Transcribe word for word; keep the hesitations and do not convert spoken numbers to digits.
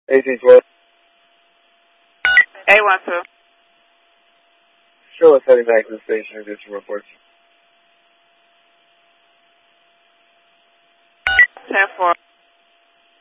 eighteen twelve. eight one two. Sure, let's heading back to the station and get some reports. ten four.